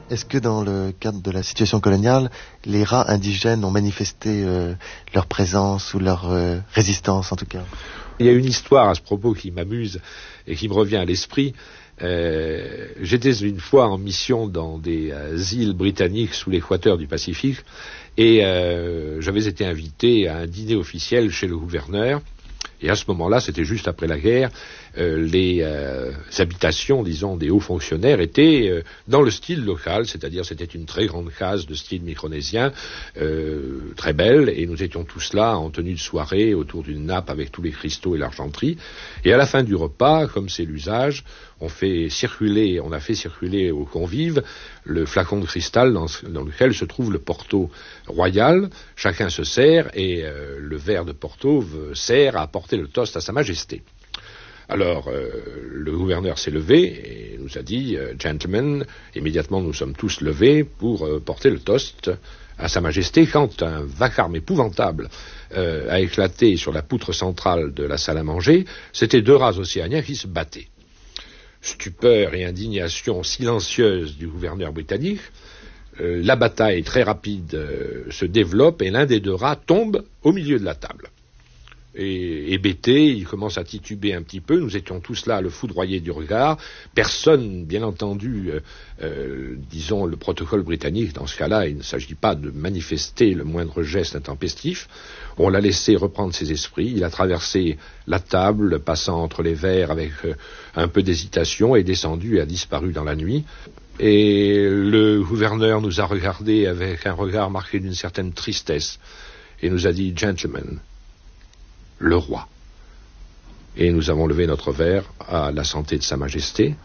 Est-ce que dans le cadre de la situation coloniale, les rats indigènes ont manifesté leur présence ou leur résistance en tout cas? Il y a une histoire à ce propos qui m'amuse et qui me revient à l'esprit. J'étais une fois en mission dans des îles britanniques sous l'équateur du Pacifique et j'avais été invité à un dîner officiel chez le gouverneur. Et à ce moment-là, c'était juste après la guerre, les habitations, disons, des hauts fonctionnaires étaient dans le style local, c'est-à-dire c'était une très grande case de style micronésien, très belle, et nous étions tous là en tenue de soirée autour d'une nappe avec tous les cristaux et l'argenterie. Et à la fin du repas, comme c'est l'usage, on a fait circuler aux convives le flacon de cristal dans lequel se trouve le Porto royal. Chacun se sert et le verre de Porto sert à apporter le toast à Sa Majesté. Alors, le gouverneur s'est levé et nous a dit « Gentlemen », immédiatement nous sommes tous levés pour porter le toast à Sa Majesté quand un vacarme épouvantable a éclaté sur la poutre centrale de la salle à manger. C'était deux rats océaniens qui se battaient. Stupeur et indignation silencieuse du gouverneur britannique, la bataille très rapide se développe et l'un des deux rats tombe au milieu de la table. Et hébété, il commence à tituber un petit peu. Nous étions tous là à le foudroyer du regard. Personne, bien entendu, disons le protocole britannique, dans ce cas-là, il ne s'agit pas de manifester le moindre geste intempestif. On l'a laissé reprendre ses esprits. Il a traversé la table, passant entre les verres avec un peu d'hésitation, est descendu et a disparu dans la nuit. Et le gouverneur nous a regardés avec un regard marqué d'une certaine tristesse et nous a dit « Gentlemen, le roi ». Et nous avons levé notre verre à la santé de Sa Majesté.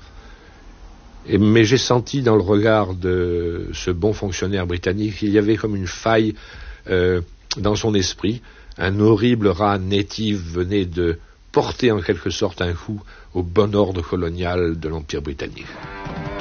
Mais j'ai senti dans le regard de ce bon fonctionnaire britannique qu'il y avait comme une faille dans son esprit. Un horrible rat native venait de porter en quelque sorte un coup au bon ordre colonial de l'Empire britannique.